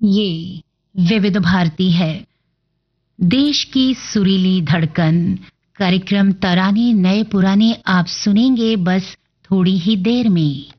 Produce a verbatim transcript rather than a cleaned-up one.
ये विविध भारती है, देश की सुरीली धड़कन। कार्यक्रम तराने नए पुराने आप सुनेंगे बस थोड़ी ही देर में।